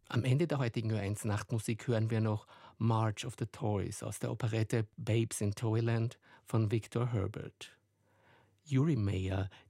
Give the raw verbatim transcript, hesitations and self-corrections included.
Am Ende der heutigen Ö eins Nachtmusik hören wir noch March of the Toys aus der Operette Babes in Toyland von Victor Herbert. Yuri Meyer